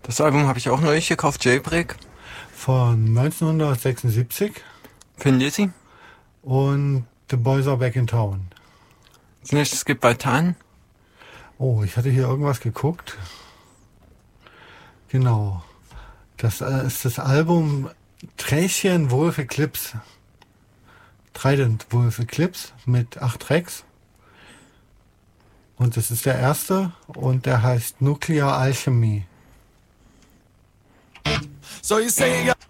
Das Album habe ich auch neulich gekauft, Jailbreak. Von 1976 Findet Sie? und The Boys Are Back in Town. Es gibt Baltan. Oh, ich hatte hier irgendwas geguckt. Genau. Das ist das Album Träschen Wolf Eclipse. Trident Wolf Eclipse mit 8 Tracks. Und das ist der erste und der heißt Nuclear Alchemy. So you say